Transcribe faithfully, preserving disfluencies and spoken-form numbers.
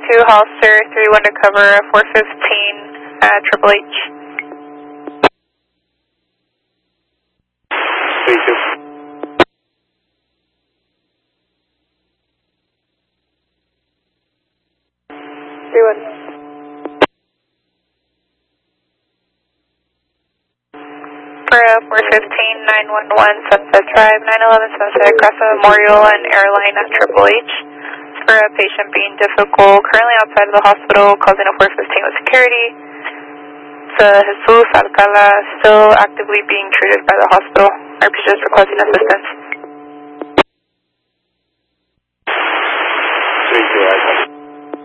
two, Hollister, three one to cover, four fifteen, uh, Triple H. three two. three one. For uh, four fifteen, nine one one, Sunset Drive, nine eleven Sunset, Grassa Memorial and Airline at Triple H. For a patient being difficult, currently outside of the hospital, causing a four fifteen with security. It's uh, Jesus Alcala, still actively being treated by the hospital. R P just requesting assistance. three two, I